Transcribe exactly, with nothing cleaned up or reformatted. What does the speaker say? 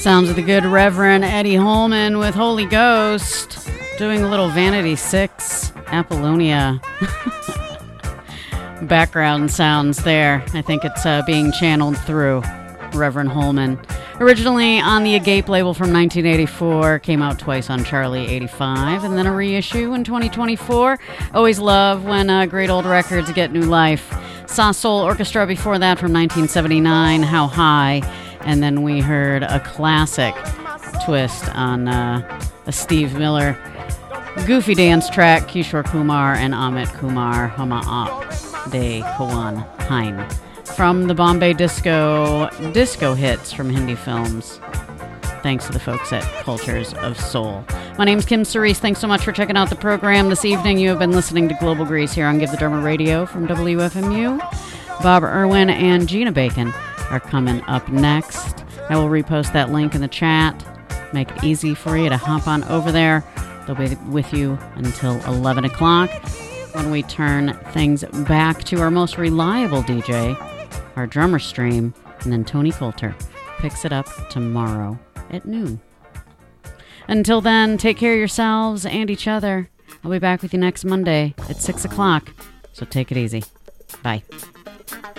Sounds of the good Reverend Eddie Holman with Holy Ghost, doing a little Vanity Six, Apollonia. Background sounds there. I think it's uh, being channeled through Reverend Holman. Originally on the Agape label from nineteen eighty-four, came out twice on Charlie eighty-five, and then a reissue in twenty twenty-four. Always love when uh, great old records get new life. Saw Soul Orchestra before that from nineteen seventy-nine, How High, and then we heard a classic twist on uh, a Steve Miller goofy dance track, Kishore Kumar and Amit Kumar, Hama Aap De Kawan Hein, from the Bombay Disco disco hits from Hindi films. Thanks to the folks at Cultures of Soul. My name's Kim Cerise. Thanks so much for checking out the program this evening. You have been listening to Global Grease here on Give the Drummer Radio from W F M U. Bob Irwin and Gina Bacon are coming up next. I will repost that link in the chat. Make it easy for you to hop on over there. They'll be with you until eleven o'clock when we turn things back to our most reliable D J, our drummer stream, and then Tony Coulter picks it up tomorrow at noon. Until then, take care of yourselves and each other. I'll be back with you next Monday at six o'clock, so take it easy. Bye.